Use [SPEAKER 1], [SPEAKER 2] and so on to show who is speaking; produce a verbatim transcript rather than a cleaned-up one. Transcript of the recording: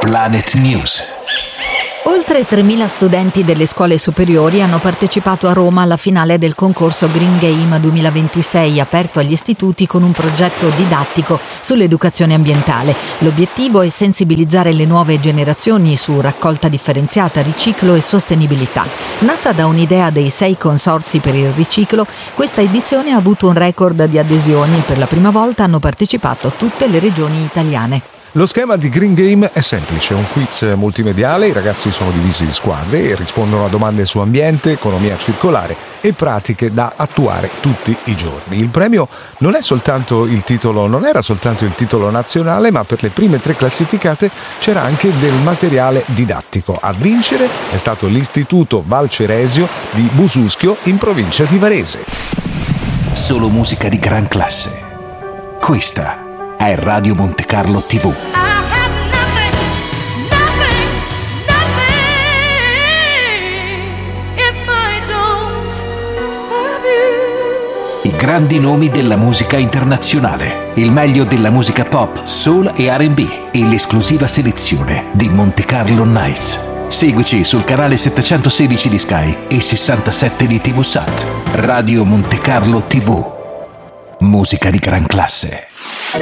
[SPEAKER 1] Planet News.
[SPEAKER 2] Oltre tremila studenti delle scuole superiori hanno partecipato a Roma alla finale del concorso Green Game duemilaventisei, aperto agli istituti con un progetto didattico sull'educazione ambientale. L'obiettivo è sensibilizzare le nuove generazioni su raccolta differenziata, riciclo e sostenibilità. Nata da un'idea dei sei consorzi per il riciclo, questa edizione ha avuto un record di adesioni. Per la prima volta hanno partecipato tutte le regioni italiane.
[SPEAKER 3] Lo schema di Green Game è semplice, un quiz multimediale, i ragazzi sono divisi in squadre e rispondono a domande su ambiente, economia circolare e pratiche da attuare tutti i giorni. Il premio non è soltanto il titolo, non era soltanto il titolo nazionale, ma per le prime tre classificate c'era anche del materiale didattico. A vincere è stato l'Istituto Val Ceresio di Bususchio in provincia di Varese.
[SPEAKER 1] Solo musica di gran classe. Questa è Radio Monte Carlo tivù. I grandi nomi della musica internazionale, il meglio della musica pop, soul e R and B e l'esclusiva selezione di Monte Carlo Nights. Seguici sul canale settecentosedici di Sky e sessantasette di T V Sat. Radio Monte Carlo tivù. Musica di gran classe.